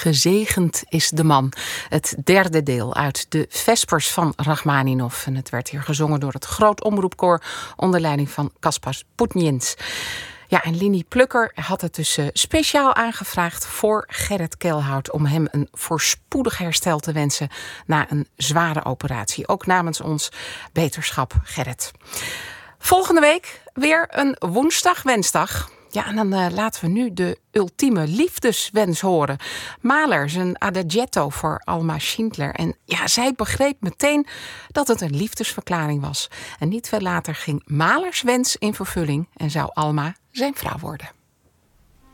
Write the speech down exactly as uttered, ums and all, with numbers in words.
Gezegend is de man. Het derde deel uit de Vespers van Rachmaninov. En het werd hier gezongen door het Groot Omroepkoor onder leiding van Kaspar Putniens. Ja, en Linie Plukker had het dus uh, speciaal aangevraagd voor Gerrit Kelhout om hem een voorspoedig herstel te wensen na een zware operatie. Ook namens ons beterschap, Gerrit. Volgende week weer een woensdag-wensdag. Ja, en dan uh, laten we nu de ultieme liefdeswens horen. Mahler, zijn adagietto voor Alma Schindler. En ja, zij begreep meteen dat het een liefdesverklaring was. En niet veel later ging Mahlers wens in vervulling en zou Alma zijn vrouw worden.